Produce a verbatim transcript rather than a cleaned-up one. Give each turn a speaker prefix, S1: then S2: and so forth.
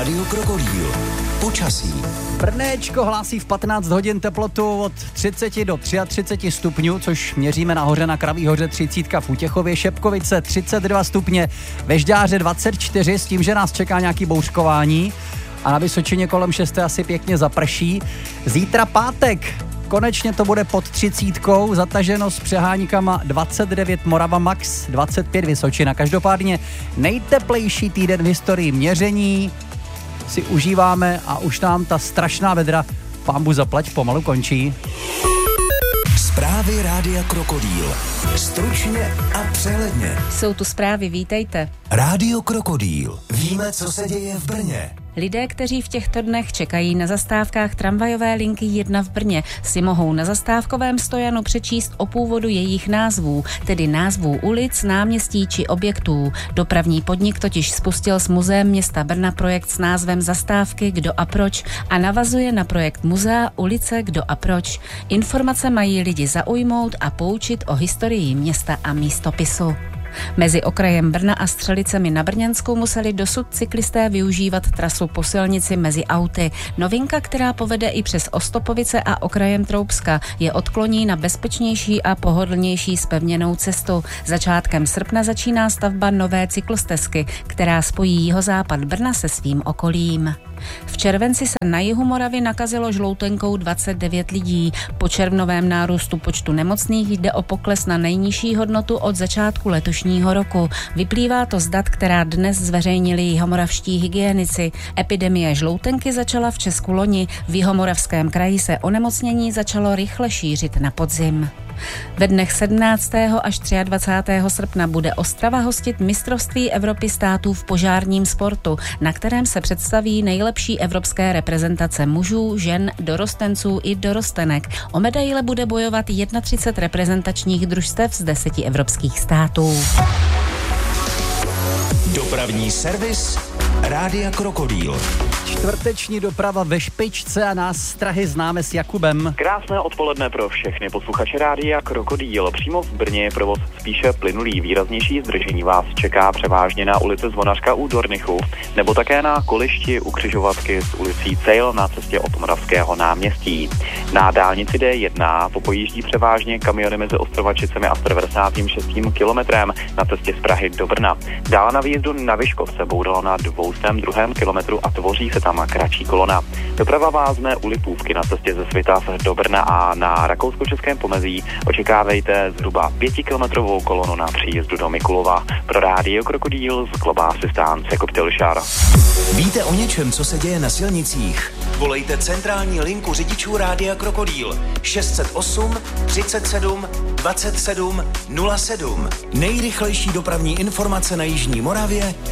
S1: Rádio Krokodýl. Počasí.
S2: Brnéčko hlásí v patnáct hodin teplotu od třicet do třiceti tří stupňů, což měříme nahoře na Kraví hoře třicet, v Útěchově Šepkovice třicet dva stupně, ve Žďáře dvacet čtyři s tím, že nás čeká nějaký bouřkování a na Vysočině kolem šesté asi pěkně zaprší. Zítra pátek. Konečně to bude pod třicítkou, zataženo s přeháníkama dvacet devět Morava max, dvacet pět Vysočina. Každopádně nejteplejší týden v historii měření si užíváme a už nám ta strašná vedra, pánbu zaplať, pomalu končí.
S1: Zprávy Rádia Krokodýl. Stručně a přehledně.
S3: Jsou tu zprávy, vítejte.
S1: Rádio Krokodýl. Víme, co se děje v Brně.
S3: Lidé, kteří v těchto dnech čekají na zastávkách tramvajové linky jedna v Brně, si mohou na zastávkovém stojanu přečíst o původu jejich názvů, tedy názvů ulic, náměstí či objektů. Dopravní podnik totiž spustil s Muzeem města Brna projekt s názvem Zastávky Kdo a proč a navazuje na projekt Muzea ulice Kdo a proč. Informace mají lidi zaujmout a poučit o historii města a místopisu. Mezi okrajem Brna a Střelicemi na Brněnsku museli dosud cyklisté využívat trasu po silnici mezi auty. Novinka, která povede i přes Ostopovice a okrajem Troubska, je odkloní na bezpečnější a pohodlnější zpevněnou cestu. Začátkem srpna začíná stavba nové cyklostezky, která spojí jihozápad Brna se svým okolím. V červenci se na jihu Moravy nakazilo žloutenkou dvacet devět lidí. Po červnovém nárůstu počtu nemocných jde o pokles na nejnižší hodnotu od začátku letošního roku. Vyplývá to z dat, která dnes zveřejnili jihomoravští hygienici. Epidemie žloutenky začala v Česku loni. V Jihomoravském kraji se onemocnění začalo rychle šířit na podzim. Ve dnech sedmnáctého až dvacátého třetího srpna bude Ostrava hostit mistrovství Evropy států v požárním sportu, na kterém se představí nejlepší evropské reprezentace mužů, žen, dorostenců i dorostenek. O medaile bude bojovat třicet jedna reprezentačních družstev z deseti evropských států.
S1: Dopravní servis Rádia Krokodýl.
S2: Čtvrteční doprava ve špičce a nás z Prahy známe s Jakubem.
S4: Krásné odpoledne pro všechny posluchače Rádia Krokodýl. Přímo v Brně je provoz spíše plynulý. Výraznější zdržení vás čeká převážně na ulici Zvonařka u Dornichu, nebo také na kolišti u křižovatky s ulicí Cejl na cestě od Moravského náměstí. Na dálnici D jedna popojíždí převážně kamiony mezi Ostrovačicemi a sto devadesátým šestým kilometrem na cestě z Prahy do Brna. Dále na výjezdu na Vyškov se boudalo na dvoustém druhém kilometru a tvoří se tam kratší kolona. Doprava vázne u Lipůvky na cestě ze Svitav do Brna a na rakousko-českém pomezí očekávejte zhruba pětikilometrovou kolonu na příjezdu do Mikulova. Pro Rádio Krokodýl z Klobásy stánce Jakub Tilšar.
S1: Víte o něčem, co se děje na silnicích? Volejte centrální linku řidičů Rádia Krokodýl šest set osm třicet sedm dvacet sedm nula sedm. Nejrychlejší dopravní informace na jižní Moravě